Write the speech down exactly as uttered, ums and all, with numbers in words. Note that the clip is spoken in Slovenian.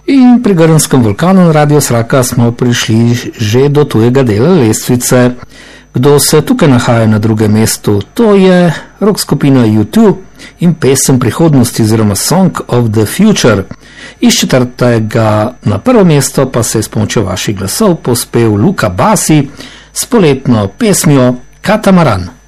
In pri Grnskem vulkanu Radio Sraka smo prišli že do tujega dela lestvice. Kdo se tukaj nahaja na drugem mestu? To je rock skupina U dva in pesem prihodnosti oziroma Song of the Future. Iz četrtega na prvo mesto pa se je s pomočjo vaših glasov pospel Luka Basi s poletno pesmijo Katamaran.